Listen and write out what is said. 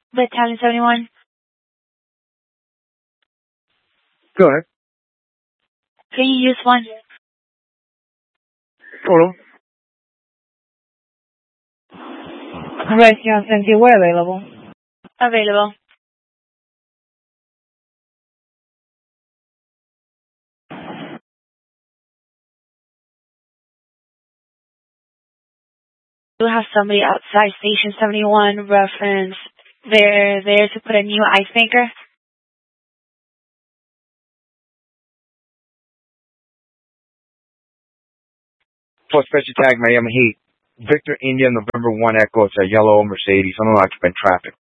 Battalion 71. Go ahead. Can you use one? Hold on. Rescue 70, we're available. Available. You have somebody outside Station 71 reference. They're there to put a new ice maker. For special tag Miami Heat. Victor India November 1 Echo. It's a yellow Mercedes. Unoccupant traffic.